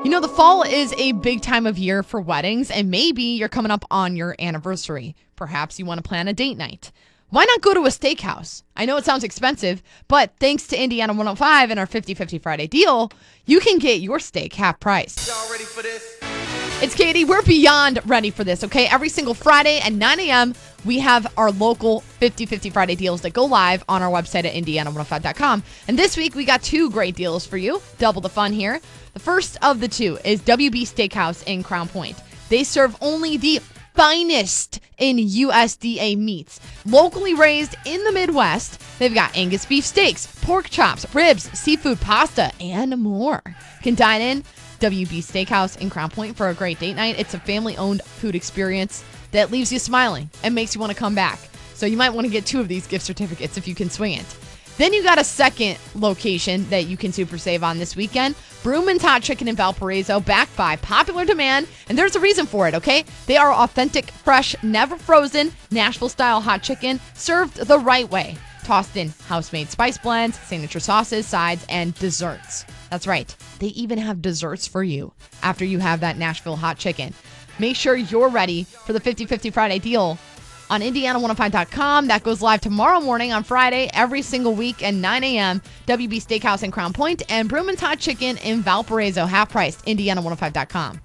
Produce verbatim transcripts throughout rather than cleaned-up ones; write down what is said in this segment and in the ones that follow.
You know, the fall is a big time of year for weddings, and maybe you're coming up on your anniversary. Perhaps you want to plan a date night. Why not go to a steakhouse? I know it sounds expensive, but thanks to Indiana one oh five and our fifty fifty Friday deal, you can get your steak half price. Y'all ready for this? It's Katie. We're beyond ready for this, okay? Every single Friday at nine a.m., we have our local fifty fifty Friday deals that go live on our website at indiana one oh five dot com. And this week, we got two great deals for you. Double the fun here. The first of the two is W B Steakhouse in Crown Point. They serve only the finest in U S D A meats, locally raised in the Midwest. They've got Angus beef steaks, pork chops, ribs, seafood pasta, and more. You can dine in W B Steakhouse in Crown Point for a great date night. It's a family-owned food experience that leaves you smiling and makes you want to come back. So you might want to get two of these gift certificates if you can swing it. Then you got a second location that you can super save on this weekend. Brooman's Hot Chicken in Valparaiso, backed by popular demand. And there's a reason for it, okay? They are authentic, fresh, never frozen, Nashville-style hot chicken served the right way. Tossed in house-made spice blends, signature sauces, sides, and desserts. That's right. They even have desserts for you after you have that Nashville hot chicken. Make sure you're ready for the fifty fifty Friday deal on indiana one oh five dot com. That goes live tomorrow morning on Friday, every single week at nine a.m. W B Steakhouse in Crown Point and Brooman's Hot Chicken in Valparaiso, half priced, indiana one oh five dot com.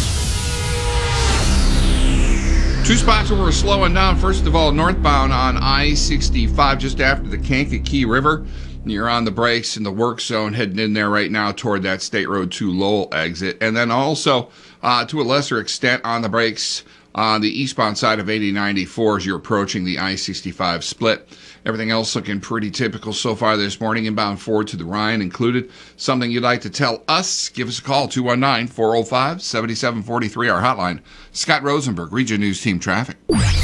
Two spots where we're slowing down. First of all, northbound on I sixty-five, just after the Kankakee River. You're on the brakes in the work zone, heading in there right now toward that State Road two Lowell exit. And then also, uh, to a lesser extent, on the brakes on the eastbound side of eighty ninety-four as you're approaching the I sixty-five split. Everything else looking pretty typical so far this morning, inbound forward to the Ryan included. Something you'd like to tell us, give us a call, two one nine, four oh five, seven seven four three, our hotline. Scott Rosenberg, Region News Team Traffic.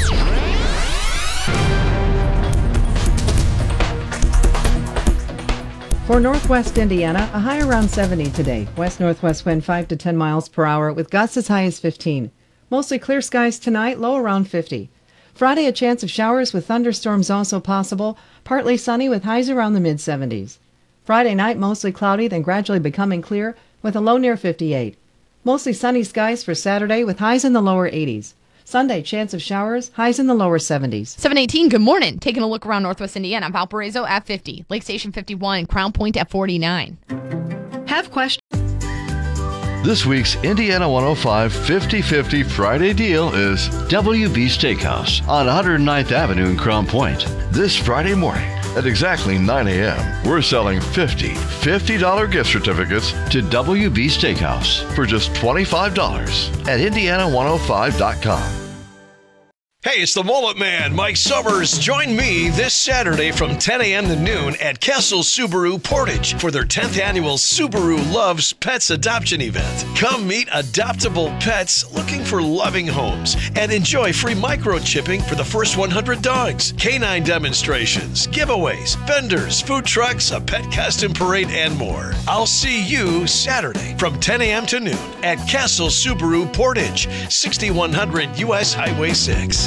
For northwest Indiana, a high around seventy today. West-northwest wind five to ten miles per hour with gusts as high as fifteen. Mostly clear skies tonight, low around fifty. Friday, a chance of showers with thunderstorms also possible. Partly sunny with highs around the mid seventies. Friday night, mostly cloudy, then gradually becoming clear with a low near fifty-eight. Mostly sunny skies for Saturday with highs in the lower eighties. Sunday, chance of showers, highs in the lower seventies. seven eighteen, good morning. Taking a look around northwest Indiana. Valparaiso at fifty. Lake Station fifty-one. Crown Point at forty-nine. Have questions? This week's Indiana one oh five fifty fifty Friday deal is W B Steakhouse on one hundred ninth Avenue in Crown Point. This Friday morning at exactly nine a.m., we're selling fifty fifty dollar gift certificates to W B Steakhouse for just twenty-five dollars at indiana one oh five dot com. Hey, it's the Mullet Man, Mike Summers. Join me this Saturday from ten a.m. to noon at Kessel Subaru Portage for their tenth annual Subaru Loves Pets Adoption event. Come meet adoptable pets looking for loving homes and enjoy free microchipping for the first one hundred dogs, canine demonstrations, giveaways, vendors, food trucks, a pet costume parade, and more. I'll see you Saturday from ten a.m. to noon at Kessel Subaru Portage, sixty-one hundred U S Highway six.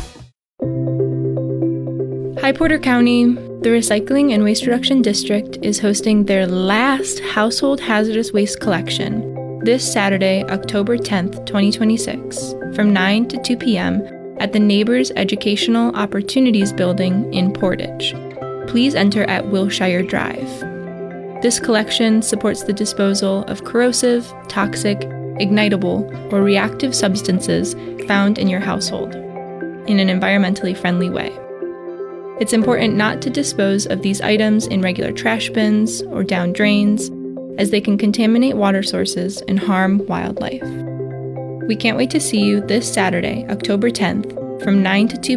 Hi Porter County, the Recycling and Waste Reduction District is hosting their last household hazardous waste collection this Saturday, October tenth, twenty twenty-six, from nine to two p.m. at the Neighbors Educational Opportunities Building in Portage. Please enter at Wilshire Drive. This collection supports the disposal of corrosive, toxic, ignitable, or reactive substances found in your household in an environmentally friendly way. It's important not to dispose of these items in regular trash bins or down drains, as they can contaminate water sources and harm wildlife. We can't wait to see you this Saturday, October tenth, from nine to two